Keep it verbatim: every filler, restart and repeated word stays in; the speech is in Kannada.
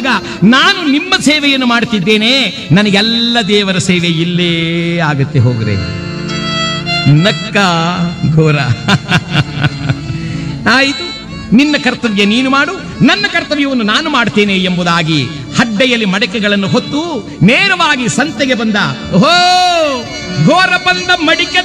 ಮಾಡುವಾಗ ನಾನು ನಿಮ್ಮ ಸೇವೆಯನ್ನು ಮಾಡ್ತಿದ್ದೇನೆ, ನನಗೆಲ್ಲ ದೇವರ ಸೇವೆ ಇಲ್ಲೇ ಆಗುತ್ತೆ ಹೋಗ್ರೆ. ನಕ್ಕ ಘೋರ. ಆಯಿತು, ನಿನ್ನ ಕರ್ತವ್ಯ ನೀನು ಮಾಡು, ನನ್ನ ಕರ್ತವ್ಯವನ್ನು ನಾನು ಮಾಡ್ತೇನೆ ಎಂಬುದಾಗಿ ಹಡ್ಡೆಯಲ್ಲಿ ಮಡಿಕೆಗಳನ್ನು ಹೊತ್ತು ನೇರವಾಗಿ ಸಂತೆಗೆ ಬಂದ. ಓಹೋ, ಘೋರ ಬಂದ ಮಡಿಕೆ